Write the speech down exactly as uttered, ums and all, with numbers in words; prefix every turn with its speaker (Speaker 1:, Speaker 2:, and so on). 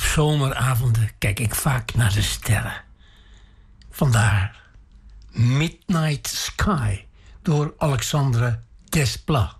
Speaker 1: zomeravonden kijk ik vaak naar de sterren. Vandaar Midnight Sky door Alexandre Desplat.